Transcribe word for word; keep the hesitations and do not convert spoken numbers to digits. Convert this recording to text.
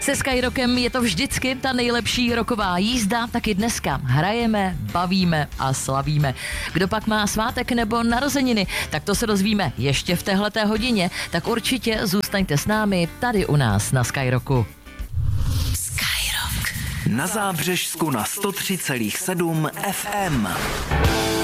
Se Skyrockem je to vždycky ta nejlepší roková jízda, taky dneska hrajeme, bavíme a slavíme. Kdo pak má svátek nebo narozeniny, tak to se dozvíme ještě v téhleté hodině, tak určitě zůstaňte s námi tady u nás na Skyrocku. Skyrock. Na Zábřežsku na sto tři celá sedm ef em.